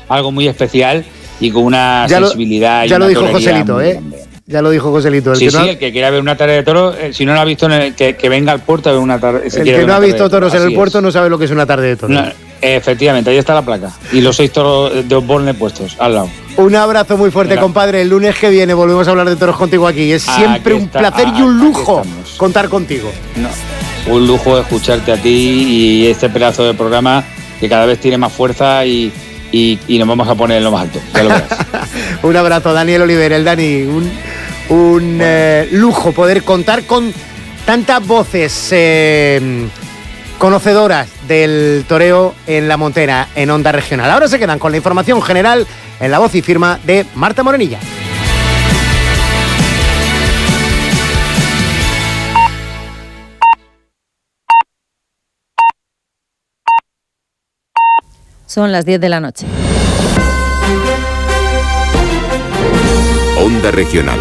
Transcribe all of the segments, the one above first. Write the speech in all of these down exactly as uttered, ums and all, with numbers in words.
algo muy especial y con una ya sensibilidad. Lo, y ya una lo dijo torería Joselito, ¿eh? Grande. Ya lo dijo Joselito. El sí, que sí, no ha... el que quiera ver una tarde de toros, eh, si no lo ha visto, en el, que, que venga al puerto a ver una tarde. Si el que no ha visto toros en el puerto es. no sabe lo que es una tarde de toros. No, efectivamente, ahí está la placa. Y los seis toros de Osborne puestos al lado. Un abrazo muy fuerte, Venga. compadre. El lunes que viene volvemos a hablar de toros contigo aquí. Es siempre aquí un está, placer y un lujo contar contigo. No, un lujo escucharte a ti y este pedazo de programa que cada vez tiene más fuerza y, y, y nos vamos a poner en lo más alto. Ya lo verás. Un abrazo, Daniel Oliver, el Dani. Un, un bueno. eh, lujo poder contar con tantas voces eh, conocedoras del toreo en la Montera, en Onda Regional. Ahora se quedan con la información general en la voz y firma de Marta Morenilla. Son las diez de la noche. Onda Regional.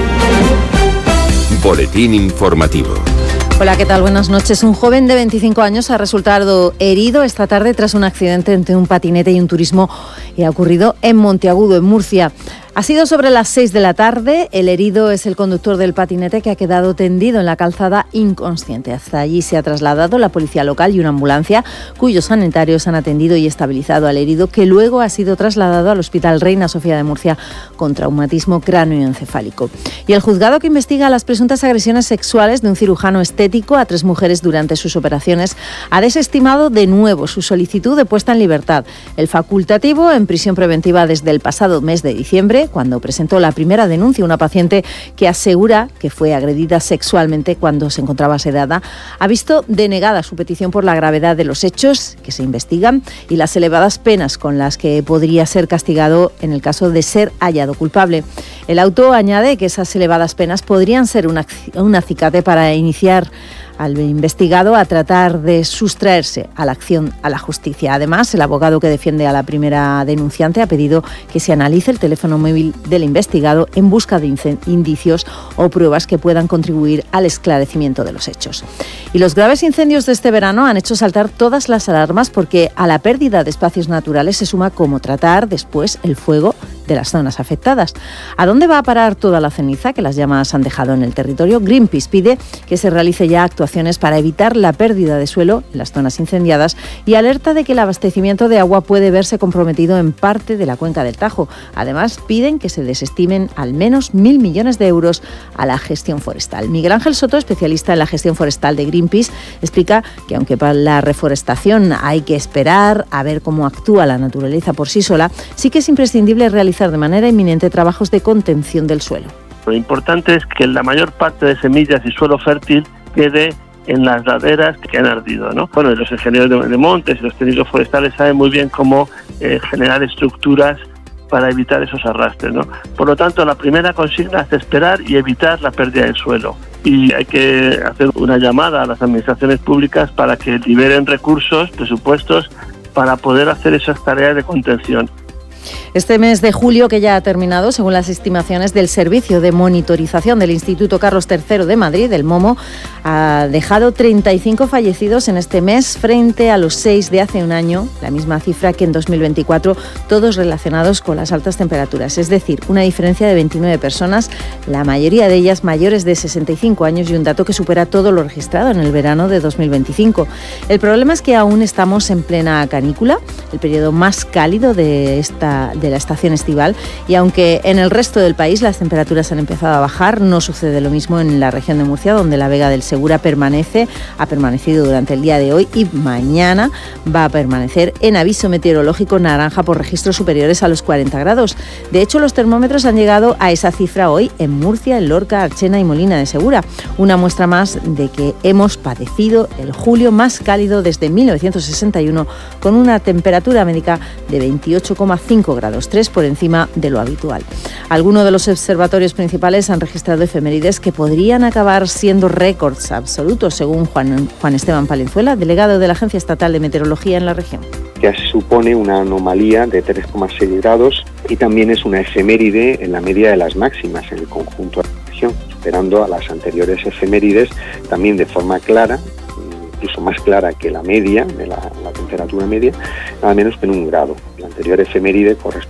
Boletín informativo. Hola, ¿qué tal? Buenas noches. Un joven de veinticinco años ha resultado herido esta tarde tras un accidente entre un patinete y un turismo y ha ocurrido en Monteagudo, en Murcia. Ha sido sobre las seis de la tarde. El herido es el conductor del patinete que ha quedado tendido en la calzada inconsciente. Hasta allí se ha trasladado la policía local y una ambulancia cuyos sanitarios han atendido y estabilizado al herido, que luego ha sido trasladado al Hospital Reina Sofía de Murcia con traumatismo cráneoencefálico. Y el juzgado que investiga las presuntas agresiones sexuales de un cirujano estético a tres mujeres durante sus operaciones ha desestimado de nuevo su solicitud de puesta en libertad. El facultativo, en prisión preventiva desde el pasado mes de diciembre, cuando presentó la primera denuncia, una paciente que asegura que fue agredida sexualmente cuando se encontraba sedada, ha visto denegada su petición por la gravedad de los hechos que se investigan y las elevadas penas con las que podría ser castigado en el caso de ser hallado culpable. El auto añade que esas elevadas penas podrían ser un un acicate para iniciar al investigado a tratar de sustraerse a la acción a la justicia. Además, el abogado que defiende a la primera denunciante ha pedido que se analice el teléfono móvil del investigado en busca de indicios o pruebas que puedan contribuir al esclarecimiento de los hechos. Y los graves incendios de este verano han hecho saltar todas las alarmas porque a la pérdida de espacios naturales se suma cómo tratar después el fuego de las zonas afectadas. ¿A dónde va a parar toda la ceniza que las llamas han dejado en el territorio? Greenpeace pide que se realice ya actuaciones para evitar la pérdida de suelo en las zonas incendiadas y alerta de que el abastecimiento de agua puede verse comprometido en parte de la cuenca del Tajo. Además, piden que se desestimen al menos mil millones de euros a la gestión forestal. Miguel Ángel Soto, especialista en la gestión forestal de Greenpeace, explica que aunque para la reforestación hay que esperar a ver cómo actúa la naturaleza por sí sola, sí que es imprescindible realizar de manera inminente trabajos de contención del suelo. Lo importante es que la mayor parte de semillas y suelo fértil quede en las laderas que han ardido, ¿no? Bueno, los ingenieros de, de montes y los técnicos forestales saben muy bien cómo eh, generar estructuras para evitar esos arrastres, ¿no? Por lo tanto, la primera consigna es esperar y evitar la pérdida del suelo. Y hay que hacer una llamada a las administraciones públicas para que liberen recursos, presupuestos, para poder hacer esas tareas de contención. Este mes de julio, que ya ha terminado, según las estimaciones del Servicio de Monitorización del Instituto Carlos tercero de Madrid, el MOMO, ha dejado treinta y cinco fallecidos en este mes frente a los seis de hace un año, la misma cifra que en dos mil veinticuatro, todos relacionados con las altas temperaturas. Es decir, una diferencia de veintinueve personas, la mayoría de ellas mayores de sesenta y cinco años y un dato que supera todo lo registrado en el verano de dos mil veinticinco. El problema es que aún estamos en plena canícula, el periodo más cálido de esta de la estación estival, y aunque en el resto del país las temperaturas han empezado a bajar, no sucede lo mismo en la región de Murcia, donde la Vega del Segura permanece, ha permanecido durante el día de hoy y mañana va a permanecer en aviso meteorológico naranja por registros superiores a los cuarenta grados. De hecho, los termómetros han llegado a esa cifra hoy en Murcia, en Lorca, Archena y Molina de Segura, una muestra más de que hemos padecido el julio más cálido desde mil novecientos sesenta y uno, con una temperatura médica de veintiocho coma cinco grados, tres por encima de lo habitual. Algunos de los observatorios principales han registrado efemérides que podrían acabar siendo récords absolutos, según Juan, Juan Esteban Palenzuela, delegado de la Agencia Estatal de Meteorología en la región. Ya se supone una anomalía de tres coma seis grados y también es una efeméride en la media de las máximas en el conjunto de la región, superando a las anteriores efemérides también de forma clara, incluso más clara que la media, de la, la temperatura media, nada menos que en un grado. La anterior efeméride corresponde